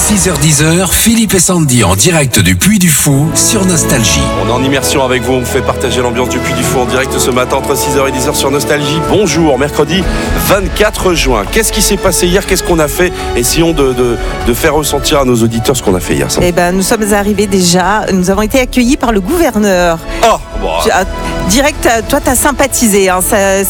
6h-10h, Philippe et Sandy en direct du Puy du Fou sur Nostalgie. On est en immersion avec vous, on vous fait partager l'ambiance du Puy du Fou en direct ce matin entre 6h et 10h sur Nostalgie. Bonjour, mercredi 24 juin. Qu'est-ce qui s'est passé hier? Qu'est-ce qu'on a fait? Essayons de faire ressentir à nos auditeurs ce qu'on a fait hier. Nous sommes arrivés déjà, nous avons été accueillis par le gouverneur. Oh, bon. Direct, toi t'as sympathisé, hein,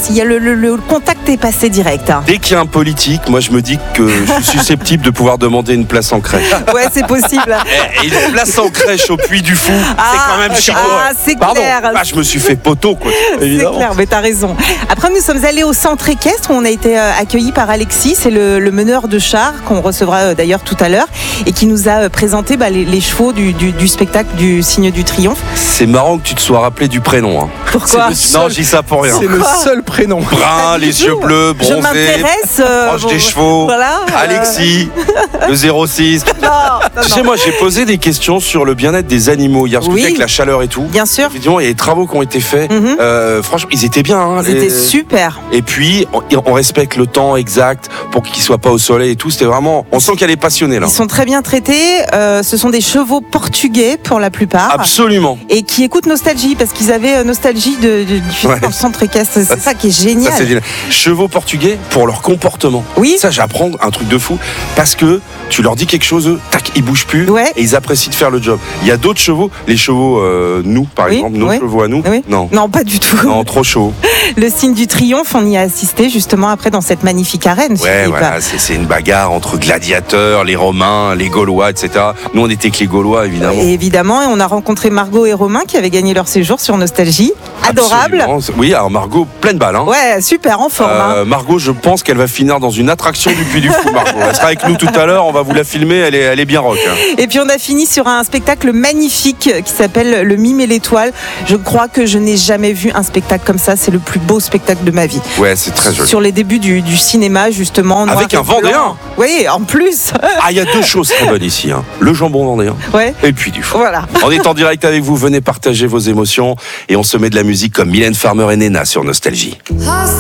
le contact est passé direct. Hein. Dès qu'il y a un politique, moi je me dis que je suis susceptible de pouvoir demander une place en crèche. Ouais, c'est possible. Et une place en crèche au Puy du Fou, c'est quand même chiant. Ah, c'est Pardon. clair. Je me suis fait poteau, quoi. Évidemment. C'est clair, mais t'as raison. Après, nous sommes allés au centre équestre où on a été accueillis par Alexis, c'est le meneur de chars qu'on recevra d'ailleurs tout à l'heure et qui nous a présenté les chevaux du spectacle du Signe du Triomphe. C'est marrant que tu te sois rappelé du prénom. Hein. Pourquoi? Non, je dis ça pour rien. C'est le seul prénom. Brun, les yeux bleus, bronzés. Je m'intéresse. Proche des chevaux. Voilà, Alexis, le 06. Non. Tu sais, moi, j'ai posé des questions sur le bien-être des animaux hier, parce que Oui. avec la chaleur et tout. Bien sûr. Évidemment, il y a des travaux qui ont été faits. Franchement, ils étaient bien. Hein, C'était super. Et puis, on respecte le temps exact pour qu'ils soient pas au soleil et tout. C'était vraiment. On sent qu'elle est passionnée là. Ils sont très bien traités. Ce sont des chevaux portugais pour la plupart. Absolument. Et qui écoutent Nostalgie parce qu'ils avaient Nostalgie du dans le centre équestre. C'est ça qui est génial. Ça, c'est génial. Chevaux portugais pour leur comportement. Oui. Ça, j'apprends un truc de fou parce que tu leur dis quelque chose, eux, tac, ils bougent plus Ouais. et ils apprécient de faire le job. Il y a d'autres chevaux, les chevaux nous par Oui, exemple, nos oui. chevaux à nous. Oui. Non, pas du tout. non, trop chaud. Le Signe du Triomphe, on y a assisté justement après dans cette magnifique arène. Ouais, Philippe. voilà, c'est une bagarre entre gladiateurs, les Romains, les Gaulois, etc. Nous, on était que les Gaulois, évidemment. Et évidemment, et on a rencontré Margot et Romain qui avaient gagné leur séjour sur Nostalgie. Adorable. Absolument. Oui, alors Margot, pleine balle. Hein. Ouais, super, en forme. Hein. Margot, je pense qu'elle va finir dans une attraction du Puy du Fou, Margot. Elle sera avec nous tout à l'heure, on va vous la filmer, elle est bien rock. Hein. Et puis on a fini sur un spectacle magnifique qui s'appelle Le Mime et l'Étoile. Je crois que je n'ai jamais vu un spectacle comme ça. C'est le plus beau spectacle de ma vie. Ouais, c'est très joli. Sur les débuts du cinéma, justement. Avec un Vendéen. Oui, en plus. Ah, il y a deux choses très bonnes ici. Hein. Le jambon vendéen Ouais. et puis du Fou. Voilà. On est en direct avec vous, venez partager vos émotions et on se met de la musique comme Mylène Farmer et Nena sur Nostalgie.